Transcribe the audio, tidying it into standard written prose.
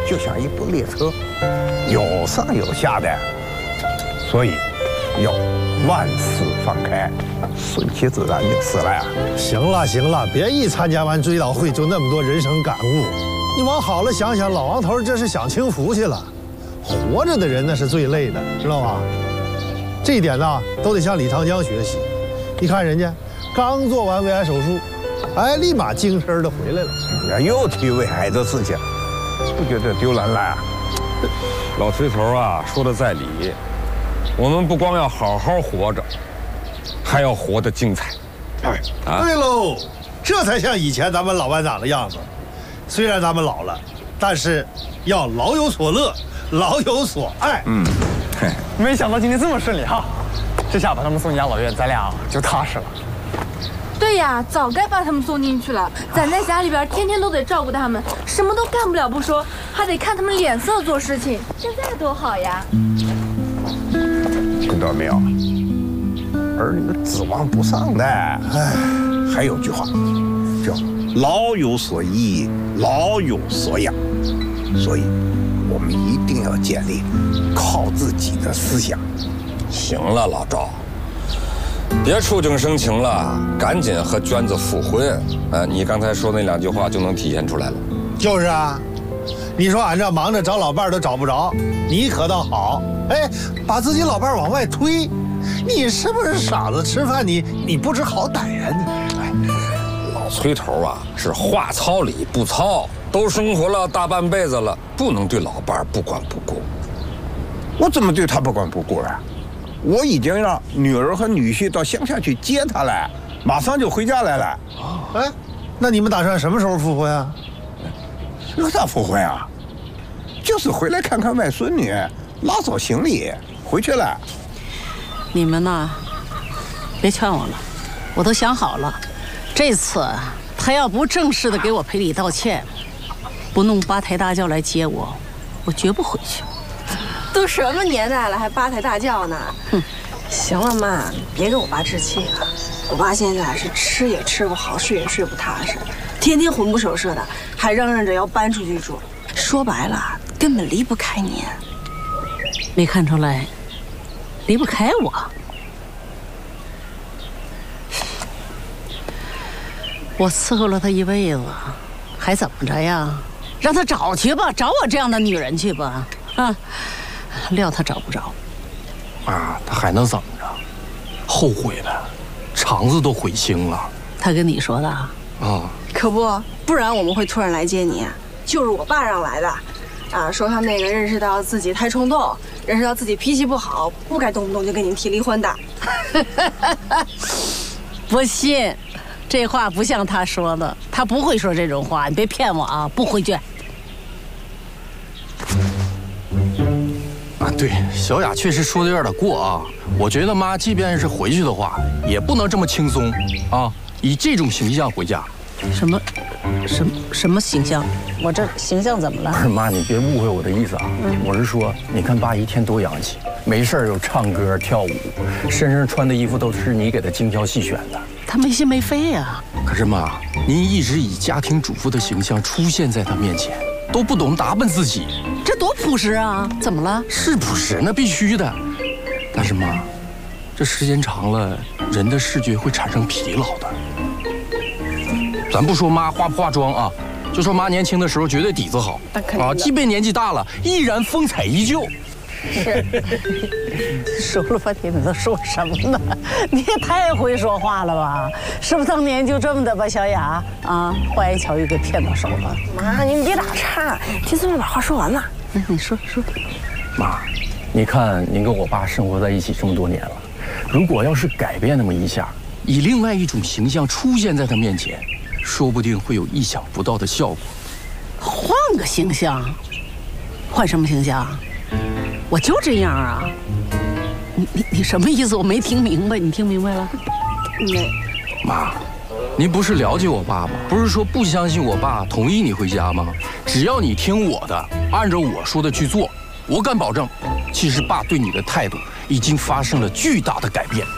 就像一部列车，有上有下的，所以要万事放开，顺其自然就是了呀。 行了行了，别一参加完追悼会就那么多人生感悟。你往好了想想，老王头这是享清福去了。活着的人那是最累的，知道吗？这一点呢，都得向李长江学习。你看人家刚做完胃癌手术，哎，立马精神的回来了。 又提胃癌的事情，不觉得丢人了呀？ 老崔头啊，说的在理。我们不光要好好活着，还要活得精彩。 对喽，这才像以前咱们老班长的样子。虽然咱们老了，但是要老有所乐，老有所爱。 没想到今天这么顺利哈，这下把他们送养老院，咱俩就踏实了。 对呀，早该把他们送进去了。咱在家里边天天都得照顾他们，什么都干不了不说，还得看他们脸色做事情，现在多好呀！ 听到没有？儿女指望不上的。哎，还有句话叫“老有所依，老有所养”，所以我们一定要建立靠自己的思想。 行了，老赵，别触景生情了，赶紧和娟子复婚。你刚才说那2句话就能体现出来了。 就是啊，你说俺这忙着找老伴儿都找不着，你可倒好，哎，把自己老伴儿往外推，你是不是傻子吃饭？你不知好歹呀你！ 老崔头啊，是话糙理不糙，都生活了大半辈子了，不能对老伴儿不管不顾。 我怎么对他不管不顾了？我已经让女儿和女婿到乡下去接他了，马上就回家来了。 哎，那你们打算什么时候复婚啊？ 有啥复婚啊？就是回来看看外孙女，拉走行李回去了。 你们呢，别劝我了，我都想好了，这次他要不正式的给我赔礼道歉，不弄8抬大轿来接我，我绝不回去。 都什么年代了，还8抬大轿呢？行了妈，别跟我爸置气了。我爸现在是吃也吃不好，睡也睡不踏实，天天魂不守舍的，还嚷嚷着要搬出去住。说白了，根本离不开您。 没看出来，离不开我。我伺候了他一辈子，还怎么着呀？让他找去吧，找我这样的女人去吧。啊，料他找不着。 啊，他还能怎么着？后悔了，肠子都悔青了。 他跟你说的啊？ 可不然我们会突然来接你。就是我爸让来的，啊，说他那个认识到自己太冲动，认识到自己脾气不好，不该动不动就跟您提离婚的。 不信，这话不像他说的，他不会说这种话，你别骗我啊！不回去。 啊，对，小雅确实说的有点过啊。我觉得妈，即便是回去的话，也不能这么轻松啊，以这种形象回家。什么形象？我这形象怎么了？不是妈，你别误会我的意思啊。我是说，你看爸一天多洋气，没事又唱歌跳舞，身上穿的衣服都是你给他精挑细选的。 他没心没肺呀。 可是妈，您一直以家庭主妇的形象出现在他面前，都不懂打扮自己， 这多朴实啊！怎么了？ 是朴实，那必须的。但是妈，这时间长了，人的视觉会产生疲劳的。咱不说妈化不化妆啊，就说妈年轻的时候绝对底子好啊，即便年纪大了，依然风采依旧。 是，说了半天你都说什么呢？你也太会说话了吧？是不是当年就这么的吧，小雅啊？坏一巧遇给骗到手了。 妈，您别打岔，听孙子把话说完了。 你说。 妈，你看您跟我爸生活在一起这么多年了，如果要是改变那么一下，以另外一种形象出现在他面前，说不定会有意想不到的效果。 换个形象？换什么形象？我就这样啊！你什么意思？我没听明白，你听明白了？ 没。 妈，您不是了解我爸吗？不是说不相信我爸同意你回家吗？只要你听我的，按照我说的去做，我敢保证，其实爸对你的态度已经发生了巨大的改变。